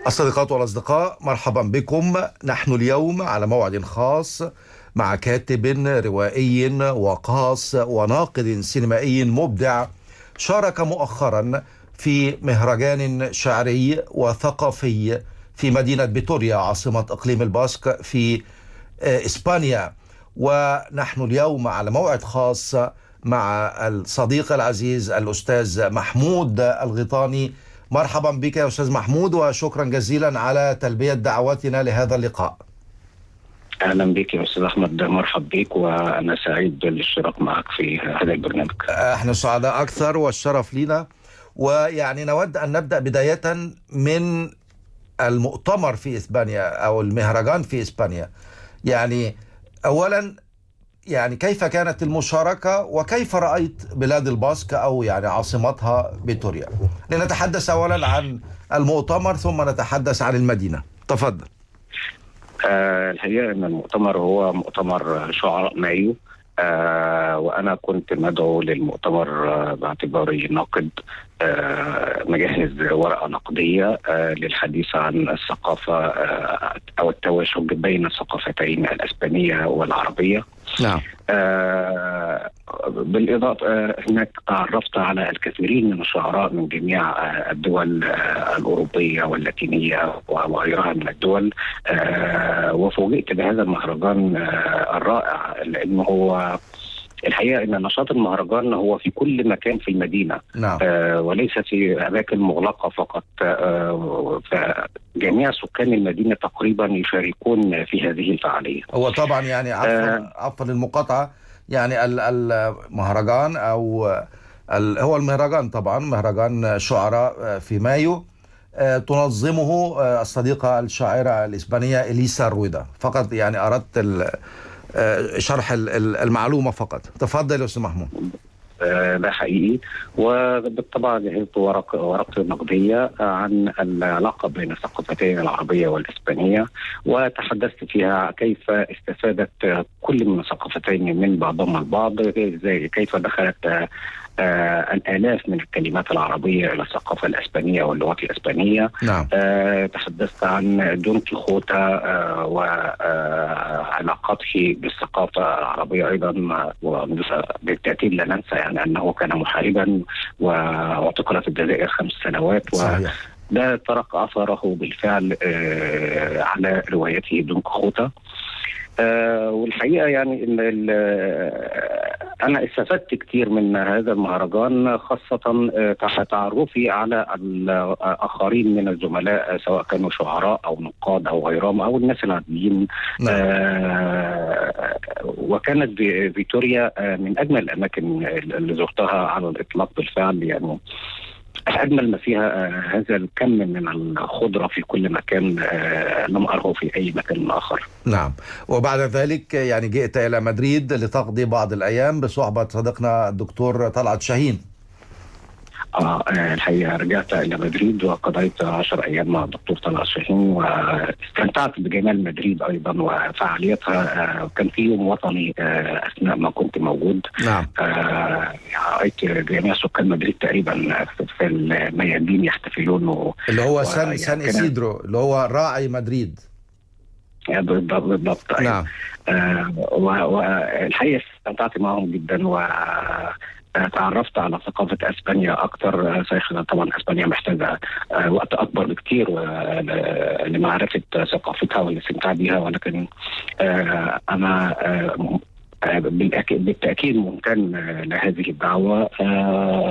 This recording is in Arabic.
الصديقات والأصدقاء، مرحبا بكم. نحن اليوم على موعد خاص مع كاتب روائي وقاص وناقد سينمائي مبدع شارك مؤخرا في مهرجان شعري وثقافي في مدينة فيتوريا عاصمة إقليم الباسك في إسبانيا. ونحن اليوم على موعد خاص مع الصديق العزيز الأستاذ محمود الغيطاني. مرحبا بك يا أستاذ محمود، وشكرا جزيلا على تلبية دعوتنا لهذا اللقاء. أهلا بك يا أستاذ أحمد، مرحب بك، وأنا سعيد بالاشتراك معك في هذا البرنامج. احنا سعداء أكثر والشرف لنا. ويعني نود أن نبدأ بداية من المؤتمر في إسبانيا أو المهرجان في إسبانيا. يعني أولا، يعني كيف كانت المشاركة وكيف رأيت بلاد الباسك أو يعني عاصمتها فيتوريا؟ لنتحدث أولا عن المؤتمر ثم نتحدث عن المدينة. تفضل. الحقيقة أن المؤتمر هو مؤتمر شعراء مايو، وأنا كنت مدعو للمؤتمر باعتباري ناقد، مجهز ورقة نقدية للحديث عن الثقافة أو التواشج بين الثقافتين الإسبانية والعربية. نعم. بالإضافة هناك تعرفت على الكثيرين من الشعراء من جميع الدول الأوروبية واللاتينية وغيرها من الدول، وفوجئت بهذا المهرجان الرائع، لأنه هو الحقيقة أن نشاط المهرجان هو في كل مكان في المدينة. نعم. وليس في أماكن مغلقة فقط، فجميع سكان المدينة تقريبا يشاركون في هذه الفعالية. هو طبعا يعني عفوا للمقاطعة، يعني المهرجان أو هو المهرجان طبعا مهرجان شعراء في مايو، تنظمه الصديقة الشاعرة الإسبانية إليسا رويدا. فقط يعني أردت شرح المعلومة فقط. تفضل يا أستاذ محمود. ده حقيقي، وبالطبع جهزت ورقة نقدية عن العلاقة بين الثقافتين العربية والإسبانية، وتحدثت فيها كيف استفادت كل من الثقافتين من بعضهم البعض، كيف دخلت الآلاف من الكلمات العربية إلى الثقافة الإسبانية واللغات الإسبانية. نعم. تحدثت عن دون كيخوتا وعلاقاته بالثقافة العربية أيضا، وبالتأكيد لا ننسى يعني أنه كان محاربا واعتقل في الجزائر 5 سنوات. صحيح. ده ترك أثره بالفعل على روايته دون كيخوتا. والحقيقة يعني إن أنا استفدت كتير من هذا المهرجان، خاصة تعرفي على الآخرين من الزملاء، سواء كانوا شعراء أو نقاد أو غيرهم أو الناس العاديين. وكانت فيتوريا من أجمل الأماكن اللي زرتها على الإطلاق بالفعل. يعني أجمل ما فيها هذا الكم من الخضرة في كل مكان لم أره في أي مكان آخر. نعم. وبعد ذلك يعني جئت إلى مدريد لتقضي بعض الأيام بصحبة صديقنا الدكتور طلعت شاهين. الحقيقة رجعت إلى مدريد وقضيت 10 أيام مع الدكتور طلعت شاهين، واستمتعت بجمال مدريد أيضا وفعاليتها. كان في يوم وطني أثناء ما كنت موجود. نعم. رأيت جميع سكان مدريد تقريبا في الميادين يحتفلون، اللي هو سان إسيدرو، اللي هو راعي مدريد. بالضبط. نعم. والحقيقة استمتعت معهم جدا تعرفت على ثقافة أسبانيا أكثر. طبعا أسبانيا محتاجة وقت أكبر بكتير لمعرفة ثقافتها والاستمتاع بها، ولكن أنا بالتأكيد ممتن لهذه الدعوة.